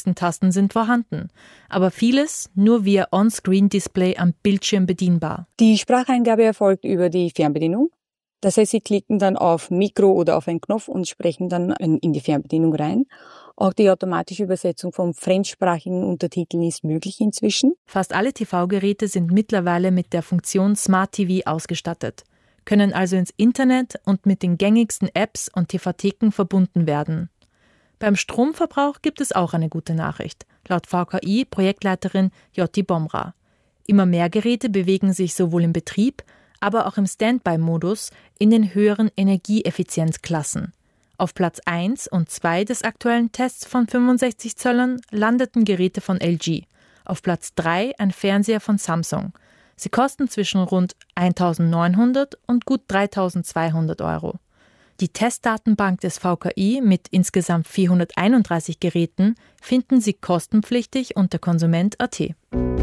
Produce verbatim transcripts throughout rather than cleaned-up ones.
wichtigsten Tasten sind vorhanden, aber vieles nur via On-Screen-Display am Bildschirm bedienbar. Die Spracheingabe erfolgt über die Fernbedienung. Das heißt, Sie klicken dann auf Mikro oder auf einen Knopf und sprechen dann in die Fernbedienung rein. Auch die automatische Übersetzung von fremdsprachigen Untertiteln ist möglich inzwischen. Fast alle T V-Geräte sind mittlerweile mit der Funktion Smart T V ausgestattet, können also ins Internet und mit den gängigsten Apps und T V-Theken verbunden werden. Beim Stromverbrauch gibt es auch eine gute Nachricht, laut V K I-Projektleiterin Jotti Bomra. Immer mehr Geräte bewegen sich sowohl im Betrieb, aber auch im Standby-Modus in den höheren Energieeffizienzklassen. Auf Platz eins und zwei des aktuellen Tests von fünfundsechzig Zöllern landeten Geräte von L G. Auf Platz drei ein Fernseher von Samsung. Sie kosten zwischen rund eintausendneunhundert und gut dreitausendzweihundert Euro. Die Testdatenbank des V K I mit insgesamt vierhunderteinunddreißig Geräten finden Sie kostenpflichtig unter konsument punkt a t.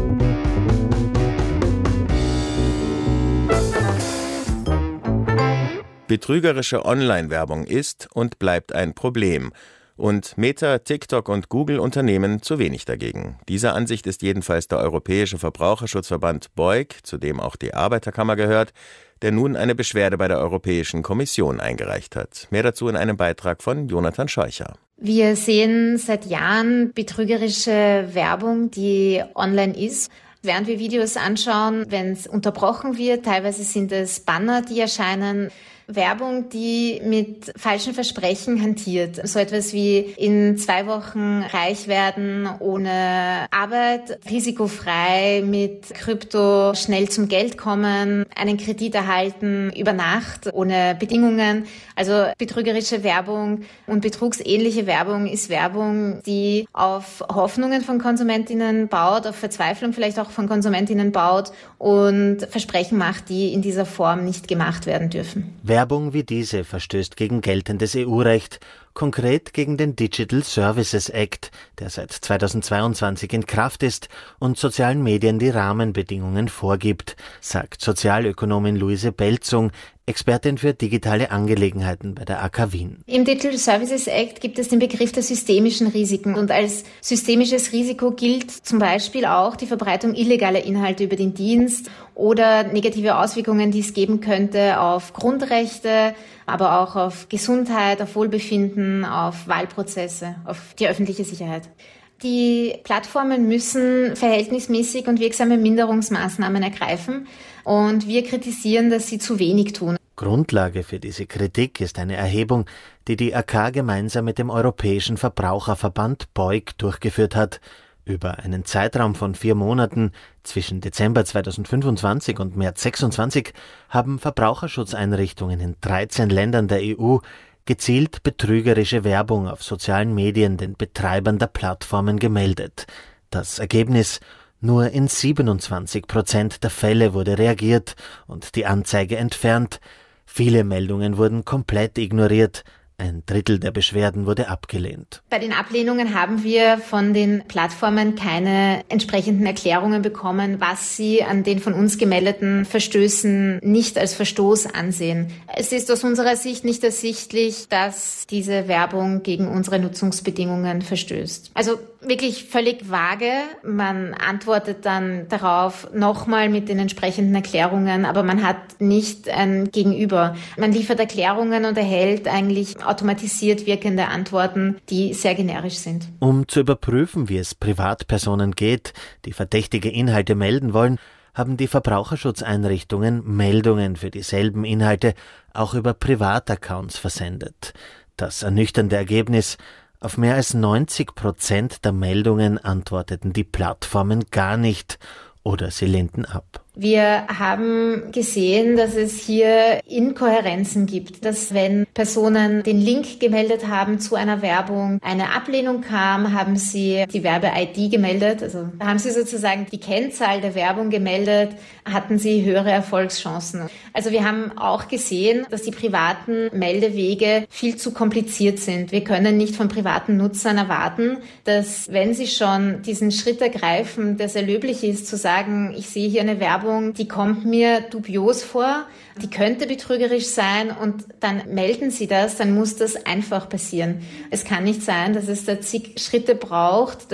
Betrügerische Online-Werbung ist und bleibt ein Problem. Und Meta, TikTok und Google unternehmen zu wenig dagegen. Dieser Ansicht ist jedenfalls der Europäische Verbraucherschutzverband B O I C, zu dem auch die Arbeiterkammer gehört, der nun eine Beschwerde bei der Europäischen Kommission eingereicht hat. Mehr dazu in einem Beitrag von Jonathan Scheucher. Wir sehen seit Jahren betrügerische Werbung, die online ist. Während wir Videos anschauen, wenn es unterbrochen wird, teilweise sind es Banner, die erscheinen, Werbung, die mit falschen Versprechen hantiert. So etwas wie in zwei Wochen reich werden, ohne Arbeit, risikofrei, mit Krypto schnell zum Geld kommen, einen Kredit erhalten über Nacht, ohne Bedingungen. Also betrügerische Werbung und betrugsähnliche Werbung ist Werbung, die auf Hoffnungen von Konsumentinnen baut, auf Verzweiflung vielleicht auch von Konsumentinnen baut und Versprechen macht, die in dieser Form nicht gemacht werden dürfen. Werbung wie diese verstößt gegen geltendes E U-Recht, konkret gegen den Digital Services Act, der seit zweitausendzweiundzwanzig in Kraft ist und sozialen Medien die Rahmenbedingungen vorgibt, sagt Sozialökonomin Luise Belzung, Expertin für digitale Angelegenheiten bei der A K Wien. Im Digital Services Act gibt es den Begriff der systemischen Risiken und als systemisches Risiko gilt zum Beispiel auch die Verbreitung illegaler Inhalte über den Dienst oder negative Auswirkungen, die es geben könnte auf Grundrechte, aber auch auf Gesundheit, auf Wohlbefinden, auf Wahlprozesse, auf die öffentliche Sicherheit. Die Plattformen müssen verhältnismäßig und wirksame Minderungsmaßnahmen ergreifen und wir kritisieren, dass sie zu wenig tun. Grundlage für diese Kritik ist eine Erhebung, die die A K gemeinsam mit dem Europäischen Verbraucherverband B O I C durchgeführt hat. Über einen Zeitraum von vier Monaten zwischen Dezember zweitausendfünfundzwanzig und März sechsundzwanzig haben Verbraucherschutzeinrichtungen in dreizehn Ländern der E U gezielt betrügerische Werbung auf sozialen Medien den Betreibern der Plattformen gemeldet. Das Ergebnis: Nur in siebenundzwanzig Prozent der Fälle wurde reagiert und die Anzeige entfernt. Viele Meldungen wurden komplett ignoriert. Ein Drittel der Beschwerden wurde abgelehnt. Bei den Ablehnungen haben wir von den Plattformen keine entsprechenden Erklärungen bekommen, was sie an den von uns gemeldeten Verstößen nicht als Verstoß ansehen. Es ist aus unserer Sicht nicht ersichtlich, dass diese Werbung gegen unsere Nutzungsbedingungen verstößt. Also wirklich völlig vage. Man antwortet dann darauf nochmal mit den entsprechenden Erklärungen, aber man hat nicht ein Gegenüber. Man liefert Erklärungen und erhält eigentlich automatisiert wirkende Antworten, die sehr generisch sind. Um zu überprüfen, wie es Privatpersonen geht, die verdächtige Inhalte melden wollen, haben die Verbraucherschutzeinrichtungen Meldungen für dieselben Inhalte auch über Privataccounts versendet. Das ernüchternde Ergebnis: Auf mehr als neunzig Prozent der Meldungen antworteten die Plattformen gar nicht oder sie lehnten ab. Wir haben gesehen, dass es hier Inkohärenzen gibt, dass wenn Personen den Link gemeldet haben zu einer Werbung, eine Ablehnung kam, haben sie die Werbe-I D gemeldet, also haben sie sozusagen die Kennzahl der Werbung gemeldet, hatten sie höhere Erfolgschancen. Also wir haben auch gesehen, dass die privaten Meldewege viel zu kompliziert sind. Wir können nicht von privaten Nutzern erwarten, dass wenn sie schon diesen Schritt ergreifen, dass er löblich ist, zu sagen, ich sehe hier eine Werbung, die kommt mir dubios vor, die könnte betrügerisch sein und dann melden Sie das, dann muss das einfach passieren. Es kann nicht sein, dass es da zig Schritte braucht,